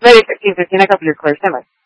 Ready, 1515, I copy your clear. Stand by.